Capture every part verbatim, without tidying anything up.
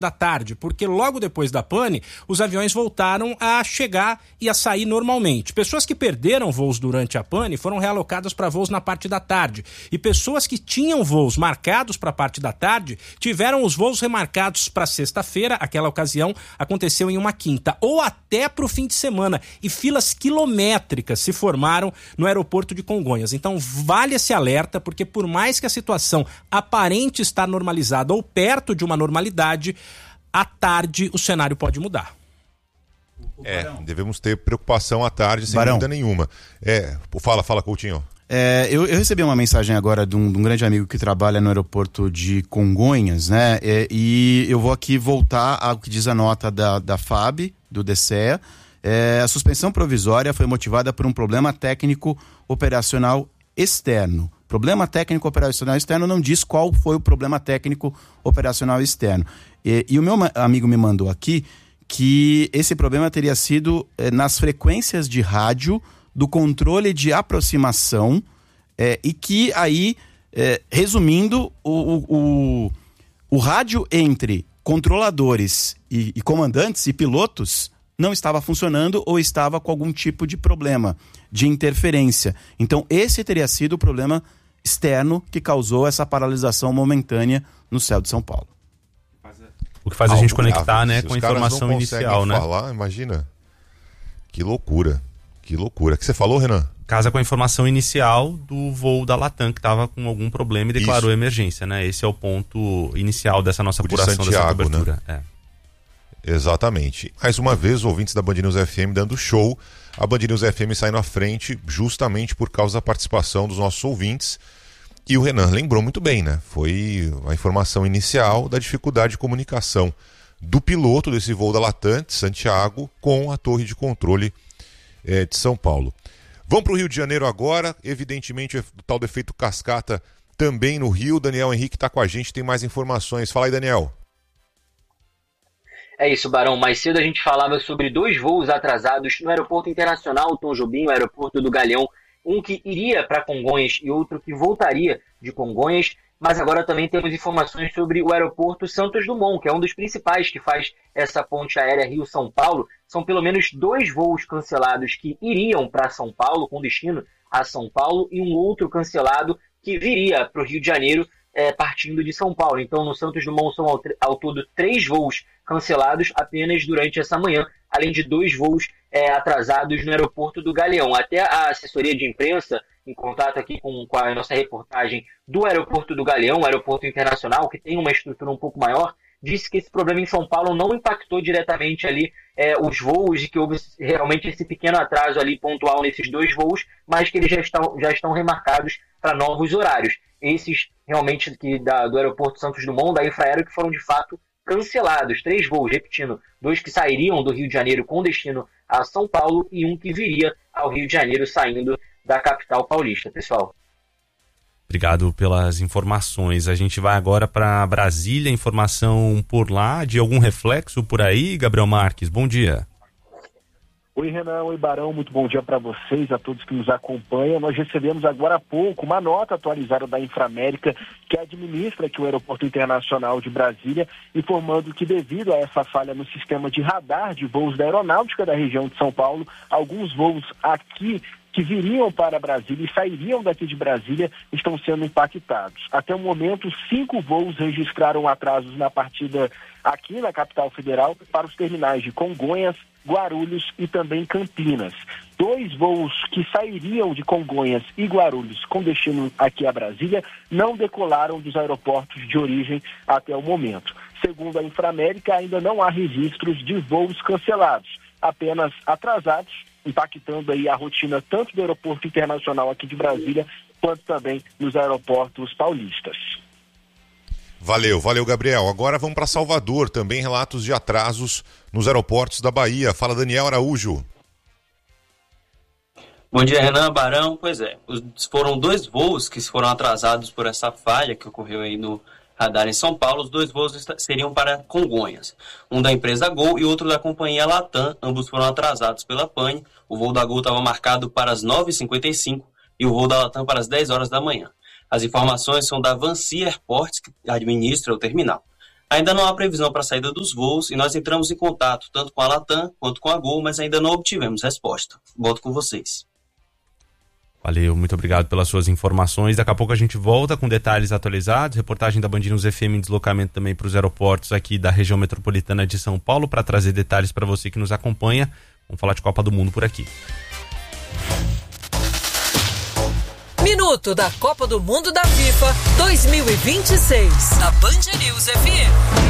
da tarde, porque logo depois da pane, os aviões voltaram a chegar e a sair normalmente. Pessoas que perderam voos durante a pane foram realocadas para voos na parte da tarde. E pessoas que tinham voos marcados para a parte da tarde tiveram os voos remarcados para sexta-feira, aquela ocasião aconteceu em uma quinta, ou até para o fim de semana. E filas quilométricas se formaram no aeroporto de Congonhas. Então vale esse alerta, porque por mais que a situação aparente estar normalizada ou perto de uma normalidade, à tarde o cenário pode mudar. É, devemos ter preocupação à tarde, sem Barão. dúvida nenhuma. É, fala, fala, Coutinho. É, eu, eu recebi uma mensagem agora de um, de um grande amigo que trabalha no aeroporto de Congonhas, né? É, e eu vou aqui voltar ao que diz a nota da, da F A B, do D C E A. É, a suspensão provisória foi motivada por um problema técnico operacional externo. Problema técnico operacional externo não diz qual foi o problema técnico operacional externo. E, e o meu amigo me mandou aqui que esse problema teria sido eh, nas frequências de rádio do controle de aproximação eh, e que aí, eh, resumindo, o, o, o, o rádio entre controladores e, e comandantes e pilotos não estava funcionando ou estava com algum tipo de problema de interferência. Então esse teria sido o problema externo que causou essa paralisação momentânea no céu de São Paulo. O que faz a gente conectar, né, com a informação inicial, né? Falar, imagina. Que loucura. Que loucura. O que você falou, Renan? Casa com a informação inicial do voo da Latam, que estava com algum problema e declarou Isso. emergência, né? Esse é o ponto inicial dessa nossa apuração, de Santiago, dessa cobertura. Né? É. Exatamente. Mais uma vez, os ouvintes da Band News F M dando show. A Band News F M saindo à frente justamente por causa da participação dos nossos ouvintes. E o Renan lembrou muito bem, né? Foi a informação inicial da dificuldade de comunicação do piloto desse voo da Latam de Santiago com a torre de controle é, de São Paulo. Vamos para o Rio de Janeiro agora. Evidentemente, o tal do efeito cascata também no Rio. Daniel Henrique está com a gente, tem mais informações. Fala aí, Daniel. É isso, Barão. Mais cedo a gente falava sobre dois voos atrasados no Aeroporto Internacional Tom Jobim, o Aeroporto do Galeão. Um que iria para Congonhas e outro que voltaria de Congonhas, mas agora também temos informações sobre o aeroporto Santos Dumont, que é um dos principais que faz essa ponte aérea Rio-São Paulo. São pelo menos dois voos cancelados que iriam para São Paulo, com destino a São Paulo, e um outro cancelado que viria para o Rio de Janeiro, é, partindo de São Paulo. Então, no Santos Dumont são ao, ao todo três voos cancelados apenas durante essa manhã, além de dois voos é, atrasados no aeroporto do Galeão. Até a assessoria de imprensa, em contato aqui com, com a nossa reportagem do aeroporto do Galeão, aeroporto internacional, que tem uma estrutura um pouco maior, disse que esse problema em São Paulo não impactou diretamente ali é, os voos e que houve realmente esse pequeno atraso ali pontual nesses dois voos, mas que eles já estão, já estão remarcados para novos horários. Esses realmente que da, do aeroporto Santos Dumont, da Infraero, que foram de fato cancelados. Três voos, repetindo, dois que sairiam do Rio de Janeiro com destino a São Paulo e um que viria ao Rio de Janeiro saindo da capital paulista, pessoal. Obrigado pelas informações. A gente vai agora para Brasília. Informação por lá, de algum reflexo por aí, Gabriel Marques? Bom dia. Oi, Renan, oi, Barão, muito bom dia para vocês, a todos que nos acompanham. Nós recebemos agora há pouco uma nota atualizada da Inframérica, que administra aqui o Aeroporto Internacional de Brasília, informando que devido a essa falha no sistema de radar de voos da aeronáutica da região de São Paulo, alguns voos aqui que viriam para Brasília e sairiam daqui de Brasília estão sendo impactados. Até o momento, cinco voos registraram atrasos na partida aqui na capital federal para os terminais de Congonhas, Guarulhos e também Campinas. Dois voos que sairiam de Congonhas e Guarulhos com destino aqui a Brasília não decolaram dos aeroportos de origem até o momento. Segundo a Inframérica, ainda não há registros de voos cancelados, apenas atrasados, impactando aí a rotina tanto do aeroporto internacional aqui de Brasília, quanto também nos aeroportos paulistas. Valeu, valeu, Gabriel. Agora vamos para Salvador, também relatos de atrasos nos aeroportos da Bahia. Fala, Daniel Araújo. Bom dia, Renan, Barão. Pois é, foram dois voos que foram atrasados por essa falha que ocorreu aí no radar em São Paulo. Os dois voos seriam para Congonhas, um da empresa Gol e outro da companhia Latam. Ambos foram atrasados pela pane. O voo da Gol estava marcado para as nove e cinquenta e cinco e o voo da Latam para as dez horas da manhã. As informações são da Vancy Airports, que administra o terminal. Ainda não há previsão para a saída dos voos e nós entramos em contato tanto com a Latam quanto com a Gol, mas ainda não obtivemos resposta. Volto com vocês. Valeu, muito obrigado pelas suas informações. Daqui a pouco a gente volta com detalhes atualizados, reportagem da Band News F M em deslocamento também para os aeroportos aqui da região metropolitana de São Paulo para trazer detalhes para você que nos acompanha. Vamos falar de Copa do Mundo por aqui. Minuto da Copa do Mundo da FIFA dois mil e vinte e seis, na Band News F M.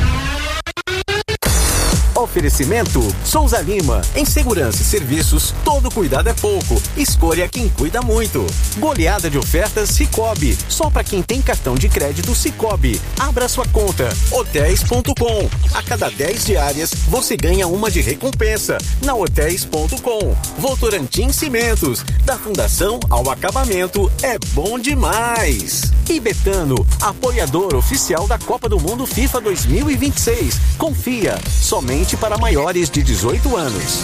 Oferecimento Souza Lima. Em segurança e serviços, todo cuidado é pouco. Escolha quem cuida muito. Goleada de ofertas Sicoob. Só para quem tem cartão de crédito Sicoob. Abra sua conta. hotéis ponto com. A cada dez diárias, você ganha uma de recompensa. Na hotéis ponto com. Votorantim Cimentos. Da fundação ao acabamento, é bom demais. E Betano, apoiador oficial da Copa do Mundo FIFA dois mil e vinte e seis. Confia, somente para maiores de dezoito anos.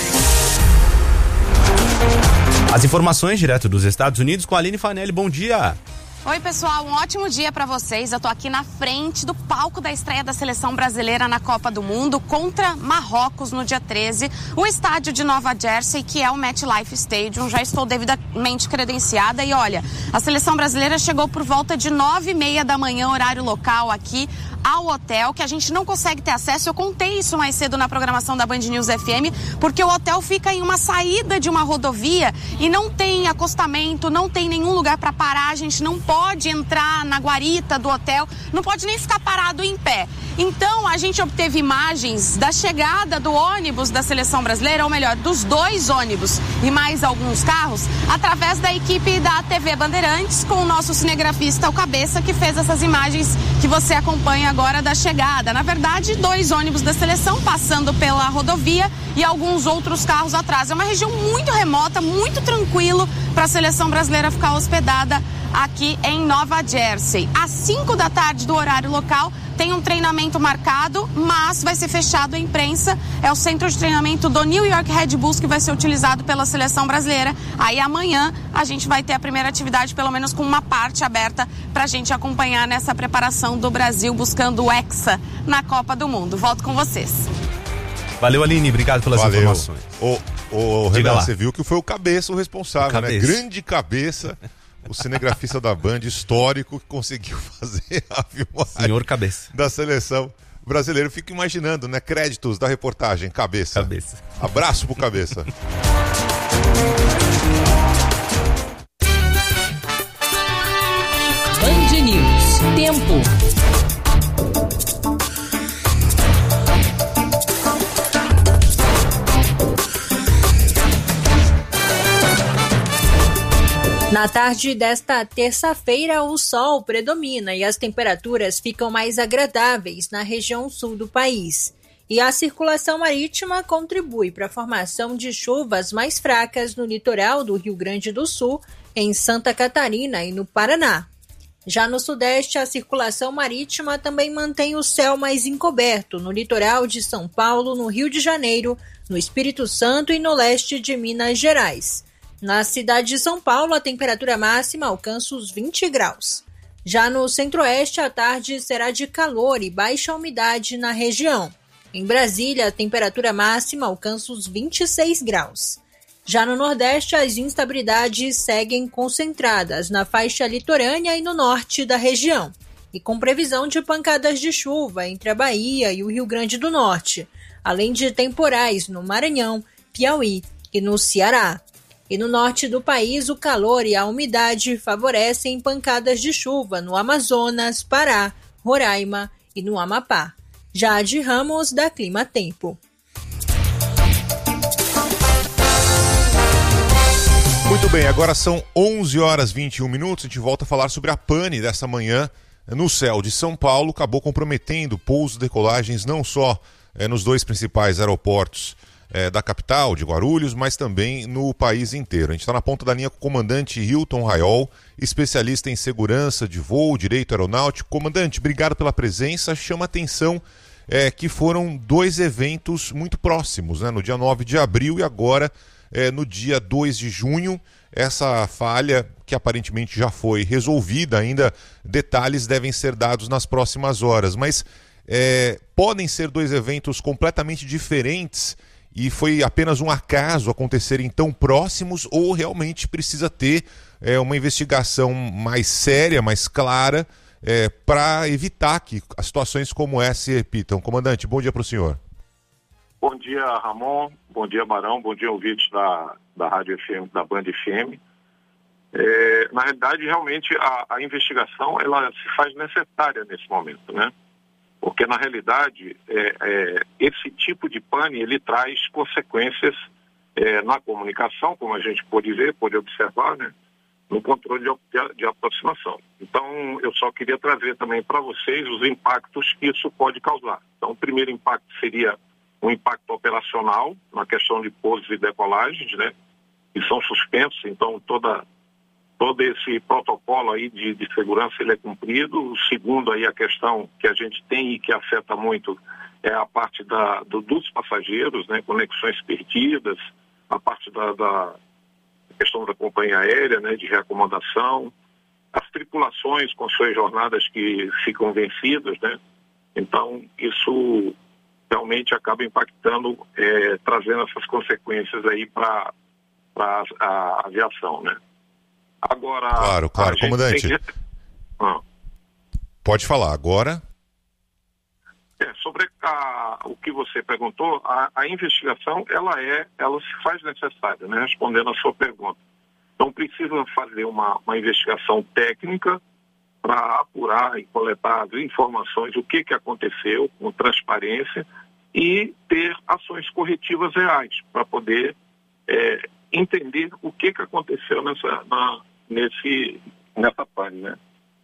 As informações direto dos Estados Unidos com a Aline Fanelli. Bom dia. Oi, pessoal, um ótimo dia para vocês. Eu tô aqui na frente do palco da estreia da seleção brasileira na Copa do Mundo contra Marrocos no dia treze. O estádio de Nova Jersey, que é o MetLife Stadium. Já estou devidamente credenciada e olha, a seleção brasileira chegou por volta de nove e meia da manhã, horário local aqui ao hotel, que a gente não consegue ter acesso. Eu contei isso mais cedo na programação da Band News F M, porque o hotel fica em uma saída de uma rodovia e não tem acostamento, não tem nenhum lugar para parar, a gente não pode entrar na guarita do hotel, não pode nem ficar parado em pé. Então, a gente obteve imagens da chegada do ônibus da seleção brasileira, ou melhor, dos dois ônibus e mais alguns carros, através da equipe da T V Bandeirantes, com o nosso cinegrafista, o Cabeça, que fez essas imagens que você acompanha agora da chegada. Na verdade, dois ônibus da seleção passando pela rodovia e alguns outros carros atrás. É uma região muito remota, muito tranquilo para a seleção brasileira ficar hospedada aqui em Nova Jersey. Às cinco da tarde do horário local, tem um treinamento marcado, mas vai ser fechado à imprensa. É o centro de treinamento do New York Red Bulls que vai ser utilizado pela seleção brasileira. Aí amanhã a gente vai ter a primeira atividade, pelo menos com uma parte aberta, para a gente acompanhar nessa preparação do Brasil buscando o Hexa na Copa do Mundo. Volto com vocês. Valeu, Aline, obrigado pelas Valeu. informações. Ô, ô, Renan, você viu que foi o Cabeça o responsável, o cabeça. né? Grande Cabeça. O cinegrafista da Band, histórico, que conseguiu fazer a filmagem Senhor Cabeça da seleção brasileira. Eu fico imaginando, né? Créditos da reportagem, Cabeça. Cabeça. Abraço pro Cabeça. Band News. Tempo. Na tarde desta terça-feira, o sol predomina e as temperaturas ficam mais agradáveis na região sul do país. E a circulação marítima contribui para a formação de chuvas mais fracas no litoral do Rio Grande do Sul, em Santa Catarina e no Paraná. Já no sudeste, a circulação marítima também mantém o céu mais encoberto no litoral de São Paulo, no Rio de Janeiro, no Espírito Santo e no leste de Minas Gerais. Na cidade de São Paulo, a temperatura máxima alcança os vinte graus. Já no centro-oeste, a tarde será de calor e baixa umidade na região. Em Brasília, a temperatura máxima alcança os vinte e seis graus. Já no nordeste, as instabilidades seguem concentradas na faixa litorânea e no norte da região, e com previsão de pancadas de chuva entre a Bahia e o Rio Grande do Norte, além de temporais no Maranhão, Piauí e no Ceará. E no norte do país, o calor e a umidade favorecem pancadas de chuva no Amazonas, Pará, Roraima e no Amapá. Jade Ramos, da Clima Tempo. Muito bem, agora são onze horas e vinte e um minutos. A gente volta a falar sobre a pane dessa manhã no céu de São Paulo. Acabou comprometendo pousos e decolagens não só é, nos dois principais aeroportos É, da capital, de Guarulhos, mas também no país inteiro. A gente está na ponta da linha com o comandante Hilton Raiol, especialista em segurança de voo, direito aeronáutico. Comandante, obrigado pela presença. Chama atenção é, que foram dois eventos muito próximos, né? No dia nove de abril e agora é, no dia dois de junho. Essa falha, que aparentemente já foi resolvida, ainda detalhes devem ser dados nas próximas horas, mas é, podem ser dois eventos completamente diferentes e foi apenas um acaso acontecerem tão próximos, ou realmente precisa ter é, uma investigação mais séria, mais clara, é, para evitar que as situações como essa se repitam? Comandante, bom dia para o senhor. Bom dia, Ramon. Bom dia, Barão. Bom dia, ouvintes da, da Rádio F M, da Band F M. É, na realidade, realmente, a, a investigação ela se faz necessária nesse momento, né? Porque, na realidade, é, é, esse tipo de pane, ele traz consequências é, na comunicação, como a gente pode ver, pode observar, né? No controle de, de aproximação. Então, eu só queria trazer também para vocês os impactos que isso pode causar. Então, o primeiro impacto seria um impacto operacional, na questão de pousos e decolagens, né? Que são suspensos, então toda... Todo esse protocolo aí de, de segurança ele é cumprido. O segundo aí a questão que a gente tem e que afeta muito é a parte da, do, dos passageiros, né, conexões perdidas, a parte da, da questão da companhia aérea, né, de reacomodação, as tripulações com suas jornadas que ficam vencidas, né. Então isso realmente acaba impactando, é, trazendo essas consequências aí para a, a aviação, né. Agora, claro, claro, comandante. Que... Ah. Pode falar agora. É, sobre a, o que você perguntou, a, a investigação ela é, ela se faz necessária, né? Respondendo a sua pergunta. Então precisa fazer uma, uma investigação técnica para apurar e coletar as informações, o que que aconteceu, com transparência, e ter ações corretivas reais para poder é, entender o que que aconteceu nessa na, Nesse, nessa pane, né?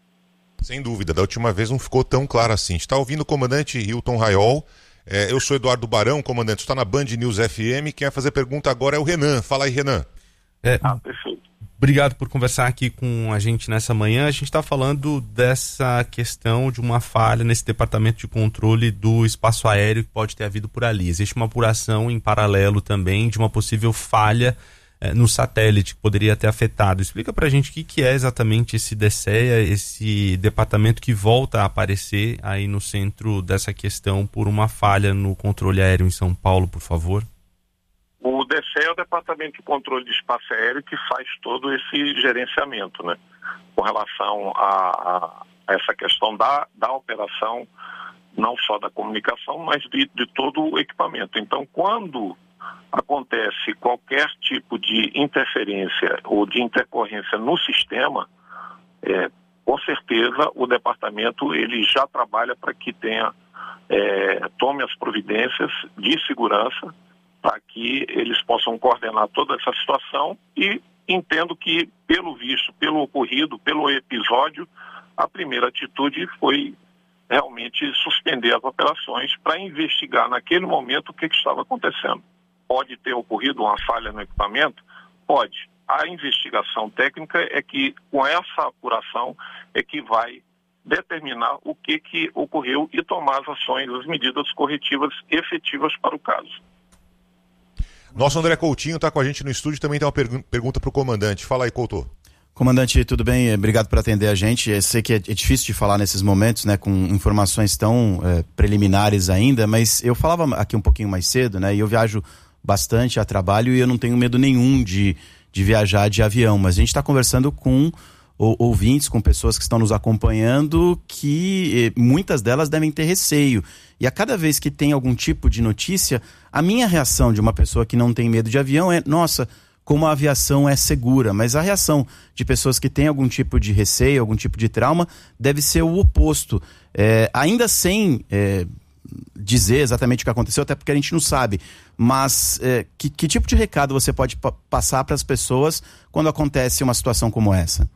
Sem dúvida, da última vez não ficou tão claro assim. Está ouvindo o comandante Hilton Raiol. É, eu sou Eduardo Barão, comandante, está na Band News F M. Quem vai fazer pergunta agora é o Renan. Fala aí, Renan. É, ah, perfeito. Obrigado por conversar aqui com a gente nessa manhã. A gente está falando dessa questão de uma falha nesse departamento de controle do espaço aéreo que pode ter havido por ali. Existe uma apuração em paralelo também de uma possível falha no satélite que poderia ter afetado. Explica pra gente o que, que é exatamente esse DECEA, esse departamento que volta a aparecer aí no centro dessa questão por uma falha no controle aéreo em São Paulo, por favor. O DECEA é o Departamento de Controle de Espaço Aéreo que faz todo esse gerenciamento, né? Com relação a, a, a essa questão da, da operação, não só da comunicação, mas de, de todo o equipamento. Então, quando acontece qualquer tipo de interferência ou de intercorrência no sistema, é, com certeza o departamento ele já trabalha para que tenha, é, tome as providências de segurança para que eles possam coordenar toda essa situação, e entendo que, pelo visto, pelo ocorrido, pelo episódio, a primeira atitude foi realmente suspender as operações para investigar naquele momento o que, que estava acontecendo. Pode ter ocorrido uma falha no equipamento? Pode. A investigação técnica é que, com essa apuração, é que vai determinar o que, que ocorreu e tomar as ações, as medidas corretivas efetivas para o caso. Nosso André Coutinho está com a gente no estúdio e também tem uma pergu- pergunta para o comandante. Fala aí, Couto. Comandante, tudo bem? Obrigado por atender a gente. Eu sei que é, é difícil de falar nesses momentos, né, com informações tão é, preliminares ainda, mas eu falava aqui um pouquinho mais cedo, né, e eu viajo bastante a trabalho e eu não tenho medo nenhum de, de viajar de avião, mas a gente está conversando com ou, ouvintes, com pessoas que estão nos acompanhando, que eh, muitas delas devem ter receio, e a cada vez que tem algum tipo de notícia, a minha reação de uma pessoa que não tem medo de avião é, nossa, como a aviação é segura, mas a reação de pessoas que têm algum tipo de receio, algum tipo de trauma, deve ser o oposto, é, ainda sem é, dizer exatamente o que aconteceu, até porque a gente não sabe, mas é, que, que tipo de recado você pode pa- passar para as pessoas quando acontece uma situação como essa?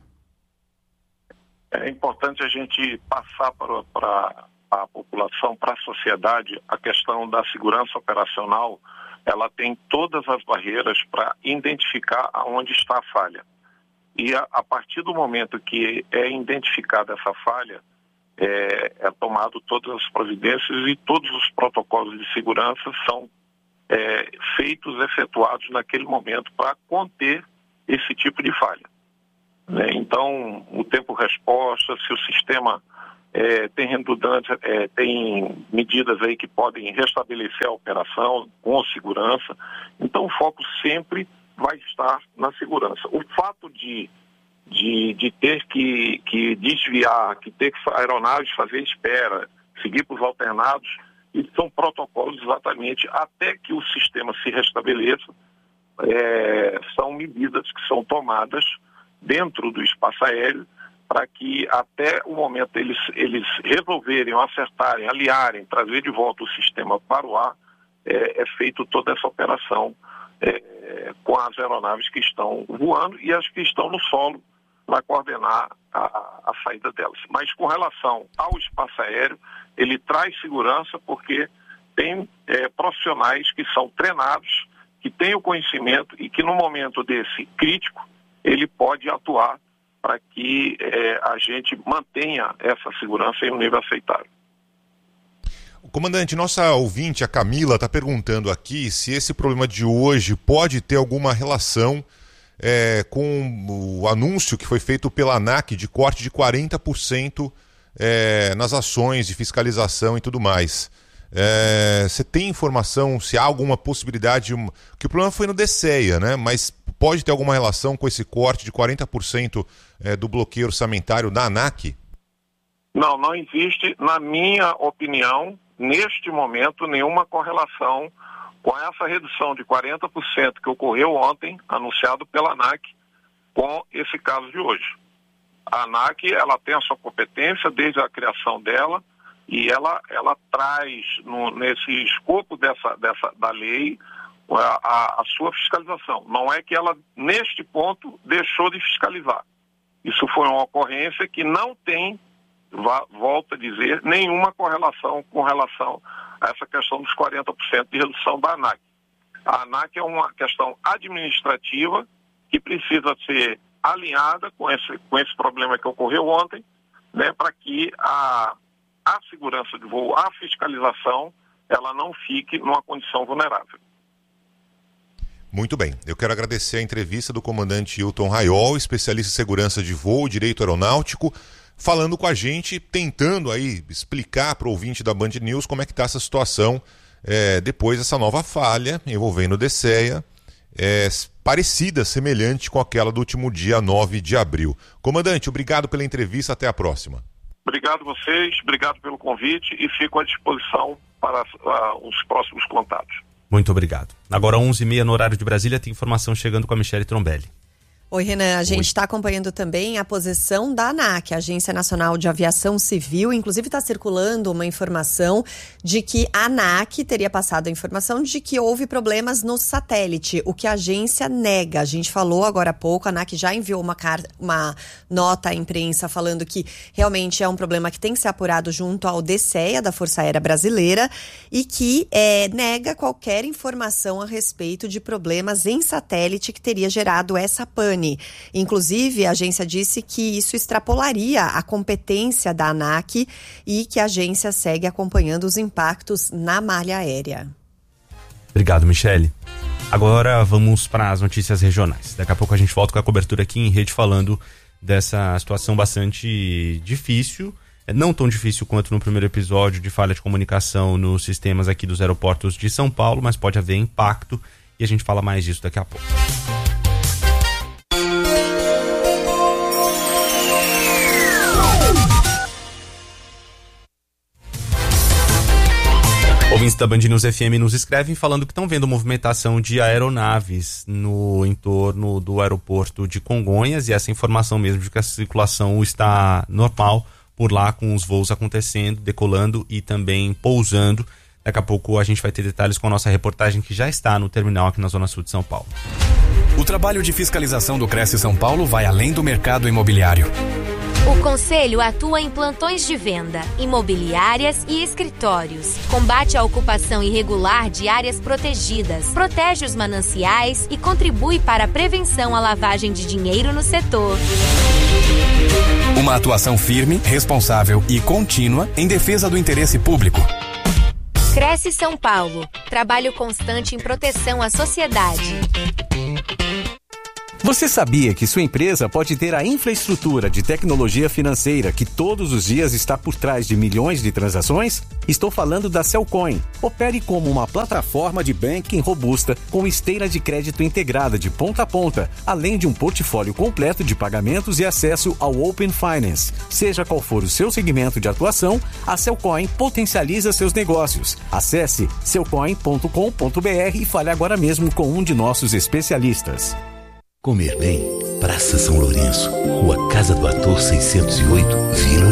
É importante a gente passar para, para a população, para a sociedade, a questão da segurança operacional. Ela tem todas as barreiras para identificar aonde está a falha. E a, a partir do momento que é identificada essa falha, é, é tomado todas as providências e todos os protocolos de segurança são é, feitos, efetuados naquele momento para conter esse tipo de falha. Né? Então, o tempo-resposta, se o sistema é, tem redundância, é, tem medidas aí que podem restabelecer a operação com segurança. Então o foco sempre vai estar na segurança. O fato de, de, de ter que, que desviar, que ter que aeronaves fazer espera, seguir para os alternados, isso são protocolos exatamente até que o sistema se restabeleça. É, são medidas que são tomadas dentro do espaço aéreo para que até o momento eles, eles resolverem, acertarem, aliarem, trazer de volta o sistema para o ar, é, é feito toda essa operação é, com as aeronaves que estão voando e as que estão no solo para coordenar a, a saída delas. Mas com relação ao espaço aéreo, ele traz segurança porque tem é, profissionais que são treinados, que têm o conhecimento e que no momento desse crítico ele pode atuar para que é, a gente mantenha essa segurança em um nível aceitável. Comandante, nossa ouvinte, a Camila, está perguntando aqui se esse problema de hoje pode ter alguma relação é, com o anúncio que foi feito pela ANAC de corte de quarenta por cento é, nas ações de fiscalização e tudo mais. Você é, tem informação se há alguma possibilidade, que o problema foi no DSEA, né? Mas pode ter alguma relação com esse corte de quarenta por cento é, do bloqueio orçamentário da ANAC? Não, não existe, na minha opinião, neste momento, nenhuma correlação com essa redução de quarenta por cento que ocorreu ontem, anunciado pela ANAC, com esse caso de hoje. A ANAC, ela tem a sua competência desde a criação dela, e ela, ela traz no, nesse escopo dessa, dessa, da lei a, a, a sua fiscalização. Não é que ela, neste ponto, deixou de fiscalizar. Isso foi uma ocorrência que não tem, volto a dizer, nenhuma correlação com relação a essa questão dos quarenta por cento de redução da ANAC. A ANAC é uma questão administrativa que precisa ser alinhada com esse, com esse problema que ocorreu ontem, né, para que a a segurança de voo, a fiscalização, ela não fique numa condição vulnerável. Muito bem. Eu quero agradecer a entrevista do comandante Hilton Raiol, especialista em segurança de voo, direito aeronáutico, falando com a gente, tentando aí explicar para o ouvinte da Band News como é que está essa situação é, depois dessa nova falha envolvendo o DSEA, é, parecida, semelhante com aquela do último dia nove de abril. Comandante, obrigado pela entrevista, até a próxima. Obrigado a vocês, obrigado pelo convite e fico à disposição para uh, os próximos contatos. Muito obrigado. Agora onze e meia no horário de Brasília, tem informação chegando com a Michele Trombelli. Oi, Renan. A gente está acompanhando também a posição da ANAC, a Agência Nacional de Aviação Civil. Inclusive está circulando uma informação de que a ANAC teria passado a informação de que houve problemas no satélite, o que a agência nega. A gente falou agora há pouco, a ANAC já enviou uma, carta, uma nota à imprensa falando que realmente é um problema que tem que ser apurado junto ao DSEA, da Força Aérea Brasileira, e que é, nega qualquer informação a respeito de problemas em satélite que teria gerado essa pane. Inclusive, a agência disse que isso extrapolaria a competência da ANAC e que a agência segue acompanhando os impactos na malha aérea. Obrigado, Michele. Agora vamos para as notícias regionais. Daqui a pouco a gente volta com a cobertura aqui em rede falando dessa situação bastante difícil, não tão difícil quanto no primeiro episódio de falha de comunicação nos sistemas aqui dos aeroportos de São Paulo, mas pode haver impacto e a gente fala mais disso daqui a pouco. Ouvintes da Band News F M nos escrevem falando que estão vendo movimentação de aeronaves no entorno do aeroporto de Congonhas, e essa informação mesmo de que a circulação está normal por lá, com os voos acontecendo, decolando e também pousando. Daqui a pouco a gente vai ter detalhes com a nossa reportagem que já está no terminal aqui na Zona Sul de São Paulo. O trabalho de fiscalização do Cresce São Paulo vai além do mercado imobiliário. O Conselho atua em plantões de venda, imobiliárias e escritórios. Combate a ocupação irregular de áreas protegidas, protege os mananciais e contribui para a prevenção à lavagem de dinheiro no setor. Uma atuação firme, responsável e contínua em defesa do interesse público. Cresce São Paulo. Trabalho constante em proteção à sociedade. Você sabia que sua empresa pode ter a infraestrutura de tecnologia financeira que todos os dias está por trás de milhões de transações? Estou falando da Cellcoin. Opere como uma plataforma de banking robusta com esteira de crédito integrada de ponta a ponta, além de um portfólio completo de pagamentos e acesso ao Open Finance. Seja qual for o seu segmento de atuação, a Cellcoin potencializa seus negócios. Acesse cellcoin ponto com ponto b r e fale agora mesmo com um de nossos especialistas. Comer bem, Praça São Lourenço, Rua Casa do Ator seiscentos e oito, Vila